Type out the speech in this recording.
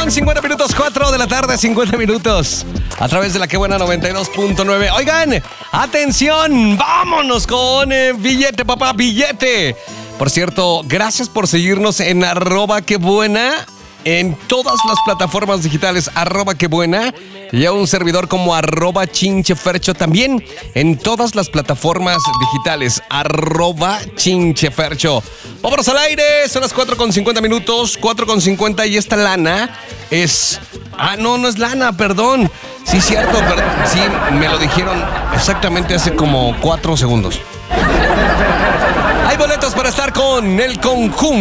con 50 minutos, 4 de la tarde, 50 minutos. A través de la que buena 92.9. Oigan, atención, vámonos con billete, papá, billete. Por cierto, gracias por seguirnos en @quebuena. En todas las plataformas digitales, @quebuena. Y a un servidor como @chinchefercho también. En todas las plataformas digitales, @chinchefercho. Vámonos al aire, son las 4:50 minutos, 4:50 y esta lana es... no es lana, perdón. Sí, cierto, pero sí, me lo dijeron exactamente hace como 4 segundos. Hay boletos para estar con el conjunto